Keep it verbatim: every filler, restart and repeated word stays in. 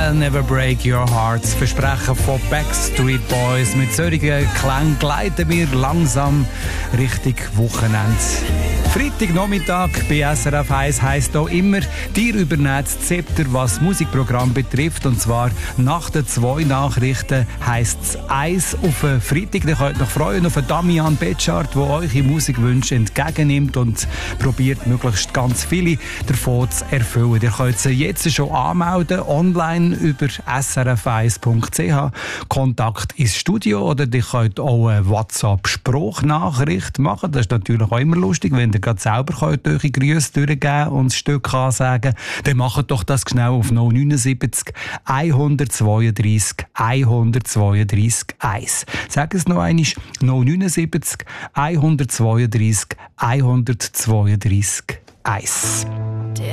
I'll Never Break Your Heart. Das Versprechen von Backstreet Boys. Mit solchen Klängen gleiten wir langsam Richtung Wochenende. Freitagnachmittag bei S R F eins heisst hier immer, dir übernimmt das Zepter, was Musikprogramm betrifft. Und zwar nach den zwei Nachrichten heisst es eins auf den Freitag. Ihr könnt euch freuen auf Damian Betschart, der eure Musikwünsche entgegennimmt und probiert, möglichst ganz viele davon zu erfüllen. Ihr könnt sie jetzt schon anmelden, online über s r f eins punkt c h. Kontakt ins Studio oder ihr könnt auch eine WhatsApp-Spruchnachricht machen. Das ist natürlich auch immer lustig, wenn ihr gerade selber könnt eure Grüße durchgeben und das Stück ansagen. Dann macht doch das schnell auf null neun sieben eins zwei drei eins zwei drei eins. Sag es noch einmal, null neun sieben eins zwei drei eins zwei drei eins.